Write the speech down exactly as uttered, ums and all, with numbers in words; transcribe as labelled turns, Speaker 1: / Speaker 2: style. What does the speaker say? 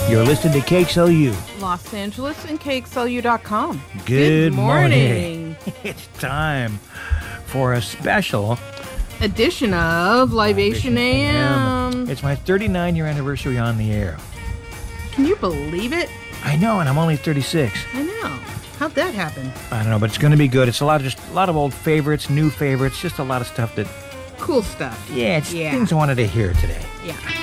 Speaker 1: You're listening to K X L U.
Speaker 2: Los Angeles and K X L U dot com.
Speaker 1: Good,
Speaker 2: Good
Speaker 1: morning.
Speaker 2: morning.
Speaker 1: It's time for a special
Speaker 2: Edition of Libation A M.
Speaker 1: It's my thirty-nine year anniversary on the air.
Speaker 2: Can you believe it?
Speaker 1: I know, and I'm only thirty-six.
Speaker 2: I know. How'd that happen?
Speaker 1: I don't know, but it's going to be good. It's a lot of just a lot of old favorites, new favorites, just a lot of stuff that.
Speaker 2: Cool stuff.
Speaker 1: Yeah, it's
Speaker 2: Yeah.
Speaker 1: things I wanted to hear today.
Speaker 2: Yeah.